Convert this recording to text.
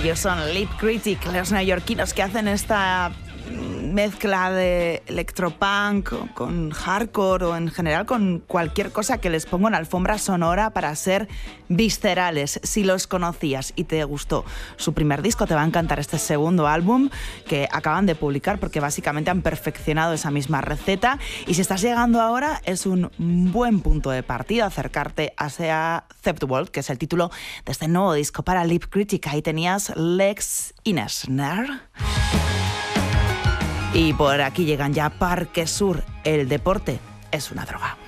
Ellos son Lip Critic, los neoyorquinos que hacen esta mezcla de electropunk con hardcore o en general con cualquier cosa que les ponga en alfombra sonora para ser viscerales. Si los conocías y te gustó su primer disco, te va a encantar este segundo álbum que acaban de publicar, porque básicamente han perfeccionado esa misma receta. Y si estás llegando ahora, es un buen punto de partida acercarte hacia Third World, que es el título de este nuevo disco para Lip Critic. Ahí tenías Legs in a Snare. Y por aquí llegan ya Parque Sur. El deporte es una droga.